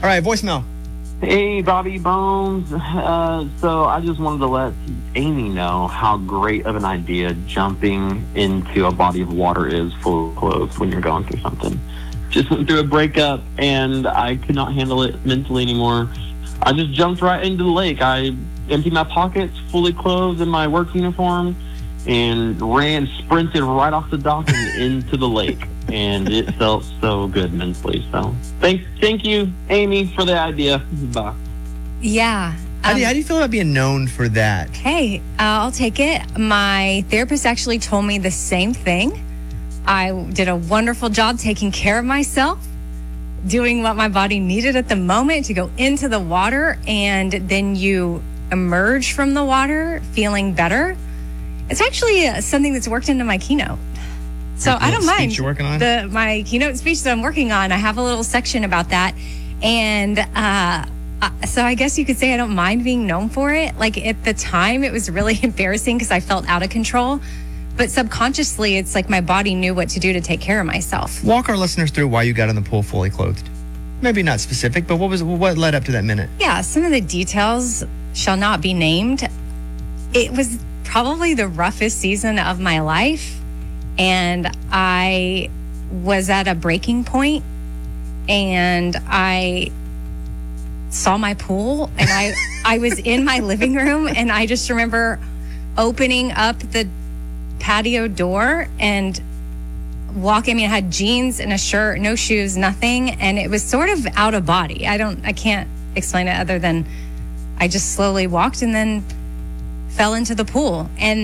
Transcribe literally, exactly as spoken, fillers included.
All right, voicemail. Hey, Bobby Bones. Uh, so I just wanted to let Amy know how great of an idea jumping into a body of water is full of clothes when you're going through something. Just went through a breakup, and I could not handle it mentally anymore. I just jumped right into the lake. I emptied my pockets, fully clothed in my work uniform, and ran, sprinted right off the dock and into the lake. And it felt so good mentally. So thank, thank you, Amy, for the idea. Bye. Yeah. How, do you, um, how do you feel about being known for that? Hey, uh, I'll take it. My therapist actually told me the same thing. I did a wonderful job taking care of myself, doing what my body needed at the moment to go into the water, and then you emerge from the water feeling better. It's actually uh, something that's worked into my keynote. So Your I don't speech mind you're working on? the my keynote speech that I'm working on. I have a little section about that, and uh, uh, so I guess you could say I don't mind being known for it. Like at the time, it was really embarrassing because I felt out of control, but subconsciously, it's like my body knew what to do to take care of myself. Walk our listeners through why you got in the pool fully clothed. Maybe not specific, but what was what led up to that minute? Yeah, some of the details shall not be named. It was probably the roughest season of my life. And I was at a breaking point, and I saw my pool, and I, I was in my living room, and I just remember opening up the patio door and walking. I mean, I had jeans and a shirt, no shoes, nothing. And it was sort of out of body. I don't, I can't explain it other than I just slowly walked and then fell into the pool. And